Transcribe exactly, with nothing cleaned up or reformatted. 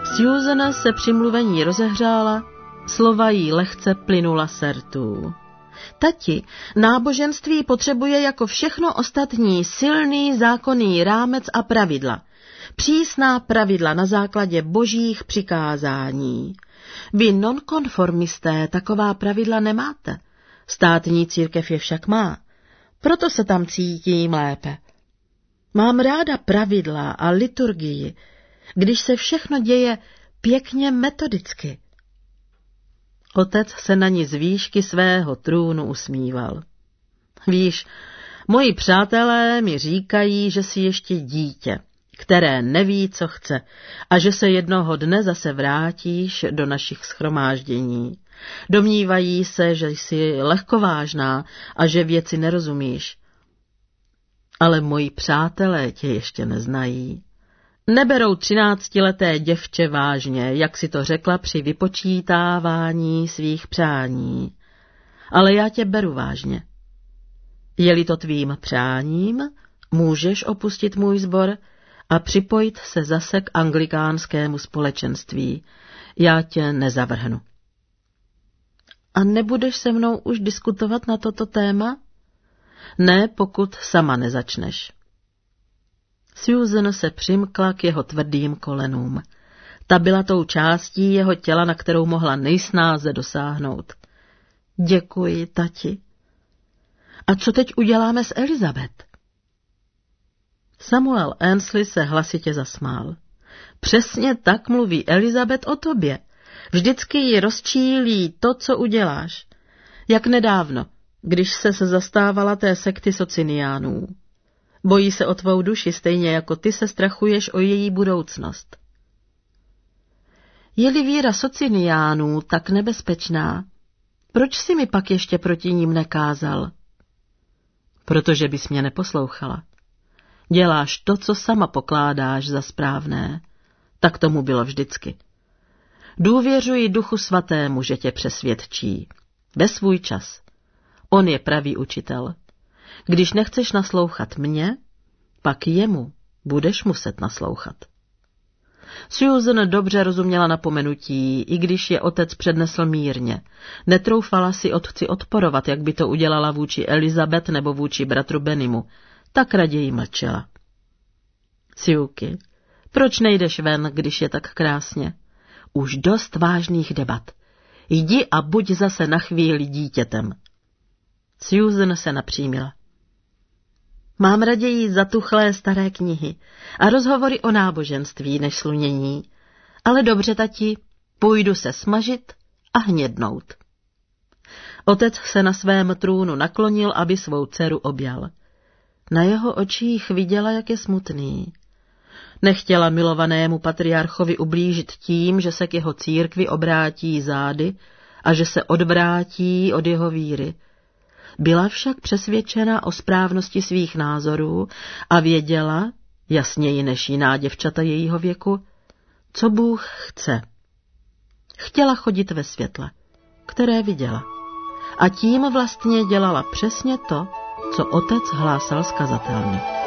Susan se při mluvení rozehřála, slova jí lehce plynula se rtů. Tati, náboženství potřebuje jako všechno ostatní silný zákonný rámec a pravidla. Přísná pravidla na základě božích přikázání. Vy nonkonformisté taková pravidla nemáte. Státní církev je však má. Proto se tam cítím lépe. Mám ráda pravidla a liturgii, když se všechno děje pěkně metodicky. Otec se na ní z výšky svého trůnu usmíval. Víš, moji přátelé mi říkají, že jsi ještě dítě, které neví, co chce, a že se jednoho dne zase vrátíš do našich shromáždění. Domnívají se, že jsi lehkovážná a že věci nerozumíš. Ale moji přátelé tě ještě neznají. Neberou třináctileté děvče vážně, jak si to řekla při vypočítávání svých přání. Ale já tě beru vážně. Je-li to tvým přáním, můžeš opustit můj sbor a připojit se zase k anglikánskému společenství. Já tě nezavrhnu. A nebudeš se mnou už diskutovat na toto téma? Ne, pokud sama nezačneš. Susan se přimkla k jeho tvrdým kolenům. Ta byla tou částí jeho těla, na kterou mohla nejsnáze dosáhnout. Děkuji, tati. A co teď uděláme s Elizabeth? Samuel Annesley se hlasitě zasmál. Přesně tak mluví Elizabeth o tobě. Vždycky ji rozčílí to, co uděláš. Jak nedávno, když se zastávala té sekty Sociniánů. Bojí se o tvou duši, stejně jako ty se strachuješ o její budoucnost. Je-li víra Sociniánů tak nebezpečná, proč si mi pak ještě proti ním nekázal? Protože bys mě neposlouchala. Děláš to, co sama pokládáš za správné. Tak tomu bylo vždycky. Důvěřuji Duchu Svatému, že tě přesvědčí. Ve svůj čas. On je pravý učitel. Když nechceš naslouchat mně, pak jemu budeš muset naslouchat. Susan dobře rozuměla napomenutí, i když je otec přednesl mírně. Netroufala si otci odporovat, jak by to udělala vůči Elizabeth nebo vůči bratru Benimu. Tak raději mlčela. Siuky, proč nejdeš ven, když je tak krásně? Už dost vážných debat. Jdi a buď zase na chvíli dítětem. Susan se napřímila. Mám raději zatuchlé staré knihy a rozhovory o náboženství než slunění, ale dobře, tati, půjdu se smažit a hnědnout. Otec se na svém trůnu naklonil, aby svou dceru objal. Na jeho očích viděla, jak je smutný. Nechtěla milovanému patriarchovi ublížit tím, že se k jeho církvi obrátí zády a že se odvrátí od jeho víry. Byla však přesvědčena o správnosti svých názorů a věděla, jasněji než jiná děvčata jejího věku, co Bůh chce. Chtěla chodit ve světle, které viděla. A tím vlastně dělala přesně to, co otec hlásal z kazatelny.